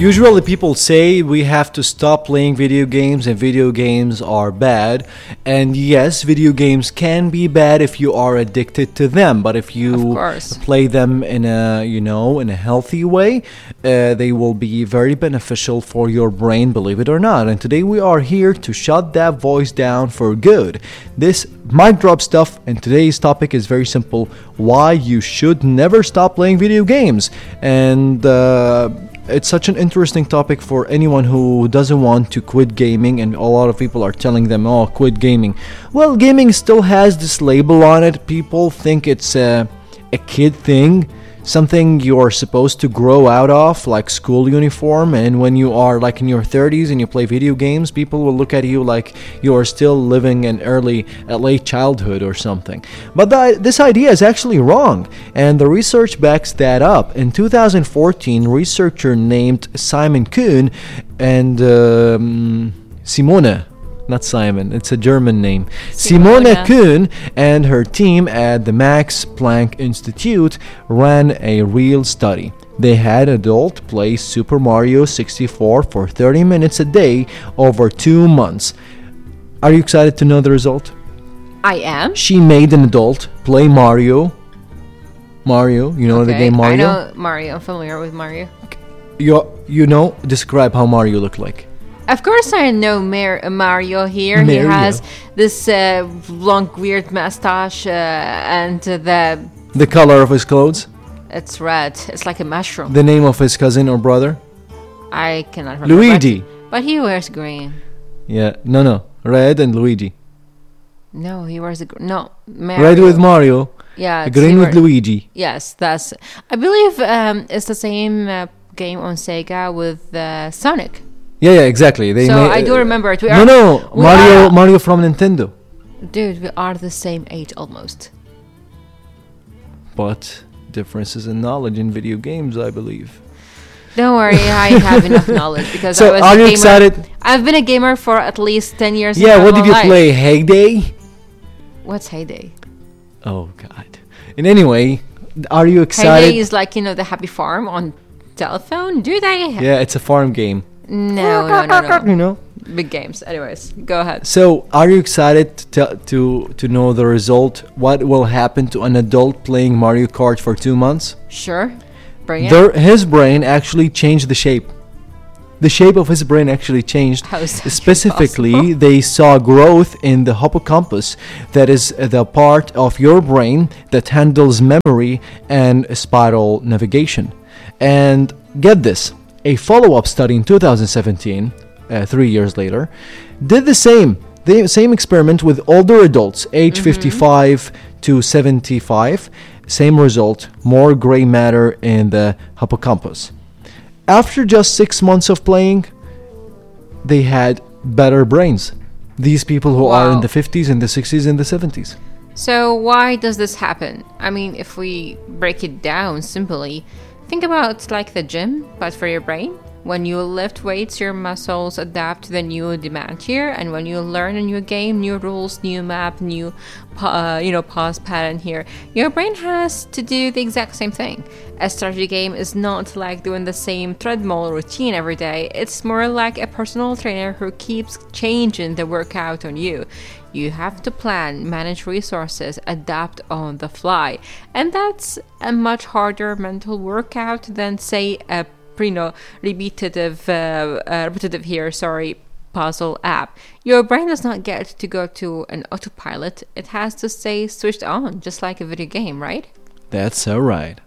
Usually people say we have to stop playing video games and video games are bad. And yes, video games can be bad if you are addicted to them. But if Of you course. play them in a healthy way, they will be very beneficial for your brain, believe it or not. And today we are here to shut that voice down for good. This mic drop stuff, and today's topic is very simple: why you should never stop playing video games. And it's such an interesting topic for anyone who doesn't want to quit gaming, and a lot of people are telling them, oh, quit gaming. Well, gaming still has this label on it. People think it's a kid thing, something you're supposed to grow out of, like school uniform. And when you are like in your 30s and you play video games, people will look at you like you are still living in late childhood or something. But this idea is actually wrong, and the research backs that up. In 2014, researcher named Simon Kuhn and Simone, not Simon, it's a German name, Simone Kuhn, and her team at the Max Planck Institute ran a real study. They had adults play Super Mario 64 for 30 minutes a day over 2 months. Are you excited to know the result? I am. She made an adult play Mario. You know the game Mario? I know Mario. I'm familiar with Mario. Describe how Mario looked like. Of course, I know Mario here. He has this long, weird mustache and the color of his clothes. It's red. It's like a mushroom. The name of his cousin or brother. I cannot remember. Luigi. But he wears green. Yeah, no, red and Luigi. No, he wears Mario. Red with Mario. Yeah, green with Luigi. Yes, that's. I believe it's the same game on Sega with Sonic. Yeah, exactly. I do remember it. Mario from Nintendo. Dude, we are the same age almost. But differences in knowledge in video games, I believe. Don't worry, I have enough knowledge because So, I was are a you gamer. Excited? I've been a gamer for at least 10 years. Yeah, what did you life. play? Heyday? What's Heyday? Oh, God. And anyway, are you excited? Heyday is like, the Happy Farm on telephone. Do they? Yeah, it's a farm game. No. You know? Big games. Anyways, go ahead. So, are you excited to know the result? What will happen to an adult playing Mario Kart for 2 months? Sure. Bring it. His brain actually changed the shape. The shape of his brain actually changed. How is that Specifically, possible? they saw growth in the hippocampus, that is the part of your brain that handles memory and spiral navigation. And get this, a follow-up study in 2017, 3 years later, did the same experiment with older adults, age 55 to 75. Same result, more gray matter in the hippocampus. After just 6 months of playing, they had better brains. These people who are in the 50s and the 60s and the 70s. So why does this happen? I mean, if we break it down simply, think about like the gym, but for your brain. When you lift weights, your muscles adapt to the new demand here, and when you learn a new game, new rules, new map, new pause pattern here, your brain has to do the exact same thing. A strategy game is not like doing the same treadmill routine every day. It's more like a personal trainer who keeps changing the workout on you. You have to plan, manage resources, adapt on the fly, and that's a much harder mental workout than, say, a repetitive puzzle app. Your brain does not get to go to an autopilot. It has to stay switched on, just like a video game, right? That's so right.